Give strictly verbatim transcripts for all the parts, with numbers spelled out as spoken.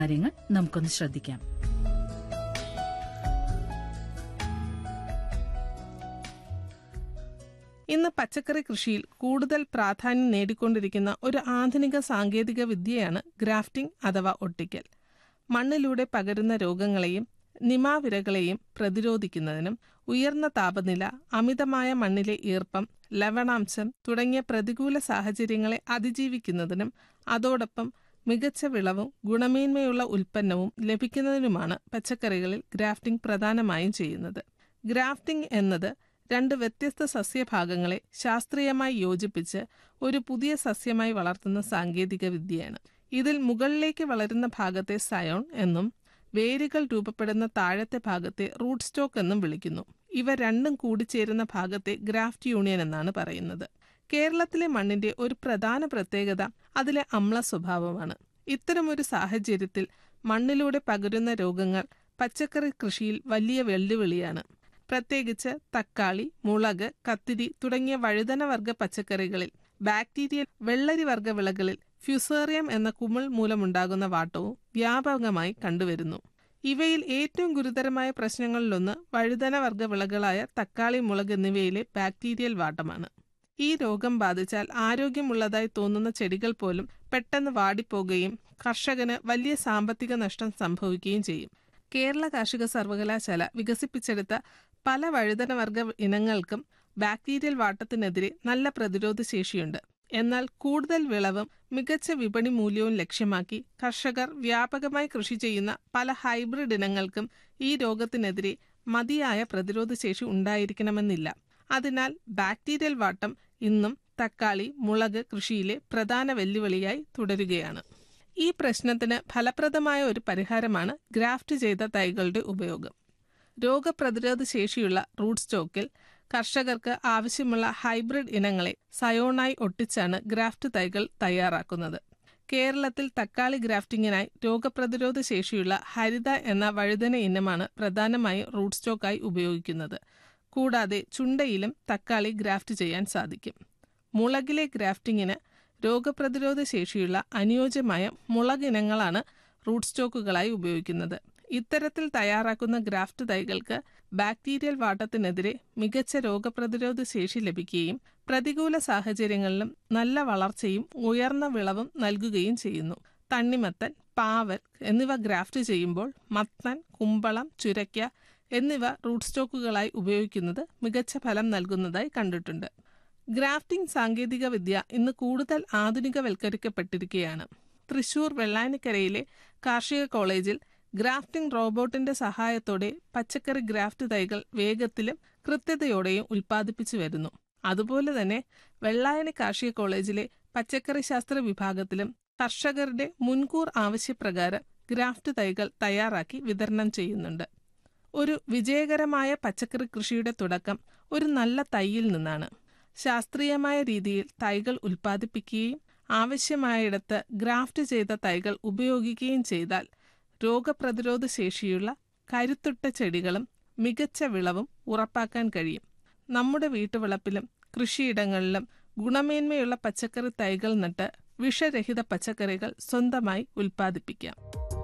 കാര്യങ്ങൾ നമുക്കൊന്ന് ശ്രദ്ധിക്കാം. ഇന്ന് പച്ചക്കറി കൃഷിയിൽ കൂടുതൽ പ്രാധാന്യം നേടിക്കൊണ്ടിരിക്കുന്ന ഒരു ആധുനിക സാങ്കേതിക വിദ്യയാണ് ഗ്രാഫ്റ്റിംഗ് അഥവാ ഒട്ടിക്കൽ. മണ്ണിലൂടെ പകരുന്ന രോഗങ്ങളെയും നിമാവിരകളെയും പ്രതിരോധിക്കുന്നതിനും ഉയർന്ന താപനില, അമിതമായ മണ്ണിലെ ഈർപ്പം, ലവണാംശം തുടങ്ങിയ പ്രതികൂല സാഹചര്യങ്ങളെ അതിജീവിക്കുന്നതിനും അതോടൊപ്പം മികച്ച വിളവും ഗുണമേന്മയുള്ള ഉൽപ്പന്നവും ലഭിക്കുന്നതിനുമാണ് പച്ചക്കറികളിൽ ഗ്രാഫ്റ്റിംഗ് പ്രധാനമായും ചെയ്യുന്നത്. ഗ്രാഫ്റ്റിംഗ് എന്നത് രണ്ട് വ്യത്യസ്ത സസ്യഭാഗങ്ങളെ ശാസ്ത്രീയമായി യോജിപ്പിച്ച് ഒരു പുതിയ സസ്യമായി വളർത്തുന്ന സാങ്കേതിക വിദ്യയാണ്. ഇതിൽ മുകളിലേക്ക് വളരുന്ന ഭാഗത്തെ സയോൺ എന്നും വേരുകൾ രൂപപ്പെടുന്ന താഴത്തെ ഭാഗത്തെ റൂട്ട് സ്റ്റോക്ക് എന്നും വിളിക്കുന്നു. ഇവ രണ്ടും കൂടിച്ചേരുന്ന ഭാഗത്തെ ഗ്രാഫ്റ്റ് യൂണിയൻ എന്നാണ് പറയുന്നത്. കേരളത്തിലെ മണ്ണിന്റെ ഒരു പ്രധാന പ്രത്യേകത അതിലെ അമ്ല സ്വഭാവമാണ്. ഇത്തരമൊരു സാഹചര്യത്തിൽ മണ്ണിലൂടെ പകരുന്ന രോഗങ്ങൾ പച്ചക്കറി കൃഷിയിൽ വലിയ വെല്ലുവിളിയാണ്. പ്രത്യേകിച്ച് തക്കാളി, മുളക്, കത്തിരി തുടങ്ങിയ വഴുതനവർഗ പച്ചക്കറികളിൽ ബാക്ടീരിയൽ വെള്ളരി വർഗ വിളകളിൽ ഫ്യൂസേറിയം എന്ന കുമിൾ മൂലമുണ്ടാകുന്ന വാട്ടവും വ്യാപകമായി കണ്ടുവരുന്നു. ഇവയിൽ ഏറ്റവും ഗുരുതരമായ പ്രശ്നങ്ങളിലൊന്ന് വഴുതനവർഗ വിളകളായ തക്കാളി, മുളക് എന്നിവയിലെ ബാക്ടീരിയൽ വാട്ടമാണ്. ഈ രോഗം ബാധിച്ചാൽ ആരോഗ്യമുള്ളതായി തോന്നുന്ന ചെടികൾ പോലും പെട്ടെന്ന് വാടിപ്പോകുകയും കർഷകന് വലിയ സാമ്പത്തിക നഷ്ടം സംഭവിക്കുകയും ചെയ്യും. കേരള കാർഷിക സർവകലാശാല വികസിപ്പിച്ചെടുത്ത പല വഴുതനവർഗ ഇനങ്ങൾക്കും ബാക്ടീരിയൽ വാട്ടത്തിനെതിരെ നല്ല പ്രതിരോധ ശേഷിയുണ്ട്. എന്നാൽ കൂടുതൽ വിളവും മികച്ച വിപണി മൂല്യവും ലക്ഷ്യമാക്കി കർഷകർ വ്യാപകമായി കൃഷി ചെയ്യുന്ന പല ഹൈബ്രിഡ് ഇനങ്ങൾക്കും ഈ രോഗത്തിനെതിരെ മതിയായ പ്രതിരോധ ശേഷി ഉണ്ടായിരിക്കണമെന്നില്ല. അതിനാൽ ബാക്ടീരിയൽ വാട്ടം ഇന്നും തക്കാളി, മുളക് കൃഷിയിലെ പ്രധാന വെല്ലുവിളിയായി തുടരുകയാണ്. ഈ പ്രശ്നത്തിന് ഫലപ്രദമായ ഒരു പരിഹാരമാണ് ഗ്രാഫ്റ്റ് ചെയ്ത തൈകളുടെ ഉപയോഗം. രോഗപ്രതിരോധ ശേഷിയുള്ള റൂട്ട് സ്റ്റോക്കിൽ കർഷകർക്ക് ആവശ്യമുള്ള ഹൈബ്രിഡ് ഇനങ്ങളെ സയോണായി ഒട്ടിച്ചാണ് ഗ്രാഫ്റ്റ് തൈകൾ തയ്യാറാക്കുന്നത്. കേരളത്തിൽ തക്കാളി ഗ്രാഫ്റ്റിങ്ങിനായി രോഗപ്രതിരോധ ശേഷിയുള്ള ഹരിത എന്ന വഴുതന ഇനമാണ് പ്രധാനമായും റൂട്ട് സ്റ്റോക്കായി ഉപയോഗിക്കുന്നത്. കൂടാതെ ചുണ്ടയിലും തക്കാളി ഗ്രാഫ്റ്റ് ചെയ്യാൻ സാധിക്കും. മുളകിലെ ഗ്രാഫ്റ്റിങ്ങിന് രോഗപ്രതിരോധ ശേഷിയുള്ള അനുയോജ്യമായ മുളക് ഇനങ്ങളാണ് റൂട്ട് സ്റ്റോക്കുകളായി ഉപയോഗിക്കുന്നത്. ഇത്തരത്തിൽ തയ്യാറാക്കുന്ന ഗ്രാഫ്റ്റ് തൈകൾക്ക് ബാക്ടീരിയൽ വാട്ടത്തിനെതിരെ മികച്ച രോഗപ്രതിരോധ ശേഷി ലഭിക്കുകയും പ്രതികൂല സാഹചര്യങ്ങളിലും നല്ല വളർച്ചയും ഉയർന്ന വിളവും നൽകുകയും ചെയ്യുന്നു. തണ്ണിമത്തൻ, പാവൽ എന്നിവ ഗ്രാഫ്റ്റ് ചെയ്യുമ്പോൾ മത്തൻ, കുമ്പളം, ചുരയ്ക്ക എന്നിവ റൂട്ട് സ്റ്റോക്കുകളായി ഉപയോഗിക്കുന്നത് മികച്ച ഫലം നൽകുന്നതായി കണ്ടിട്ടുണ്ട്. ഗ്രാഫ്റ്റിംഗ് സാങ്കേതിക വിദ്യ ഇന്ന് കൂടുതൽ ആധുനികവൽക്കരിക്കപ്പെട്ടിരിക്കുകയാണ്. തൃശൂർ വെള്ളാനിക്കരയിലെ കാർഷിക കോളേജിൽ ഗ്രാഫ്റ്റിംഗ് റോബോട്ടിന്റെ സഹായത്തോടെ പച്ചക്കറി ഗ്രാഫ്റ്റ് തൈകൾ വേഗത്തിലും കൃത്യതയോടെയും ഉൽപ്പാദിപ്പിച്ചു വരുന്നു. അതുപോലെ തന്നെ വെള്ളായണി കാർഷിക കോളേജിലെ പച്ചക്കറി ശാസ്ത്ര വിഭാഗത്തിലും കർഷകരുടെ മുൻകൂർ ആവശ്യപ്രകാരം ഗ്രാഫ്റ്റ് തൈകൾ തയ്യാറാക്കി വിതരണം ചെയ്യുന്നുണ്ട്. ഒരു വിജയകരമായ പച്ചക്കറി കൃഷിയുടെ തുടക്കം ഒരു നല്ല തൈയിൽ നിന്നാണ്. ശാസ്ത്രീയമായ രീതിയിൽ തൈകൾ ഉൽപ്പാദിപ്പിക്കുകയും ആവശ്യമായിടത്ത് ഗ്രാഫ്റ്റ് ചെയ്ത തൈകൾ ഉപയോഗിക്കുകയും ചെയ്താൽ രോഗപ്രതിരോധ ശേഷിയുള്ള കരുത്തുറ്റ ചെടികളും മികച്ച വിളവും ഉറപ്പാക്കാൻ കഴിയും. നമ്മുടെ വീട്ടുവളപ്പിലും കൃഷിയിടങ്ങളിലും ഗുണമേന്മയുള്ള പച്ചക്കറി തൈകൾ നട്ട് വിഷരഹിത പച്ചക്കറികൾ സ്വന്തമായി ഉൽപ്പാദിപ്പിക്കാം.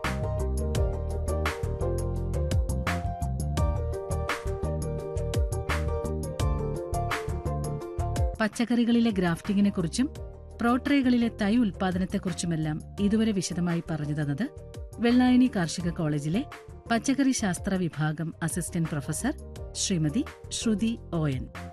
പച്ചക്കറികളിലെ ഗ്രാഫ്റ്റിങ്ങിനെ കുറിച്ചും പ്രോട്രേകളിലെ തൈ ഉൽപാദനത്തെക്കുറിച്ചുമെല്ലാം ഇതുവരെ വിശദമായി പറഞ്ഞു തന്നത് വെള്ളായണി കാർഷിക കോളേജിലെ പച്ചക്കറി ശാസ്ത്ര വിഭാഗം അസിസ്റ്റന്റ് പ്രൊഫസർ ശ്രീമതി ശ്രുതി ഒ എൻ.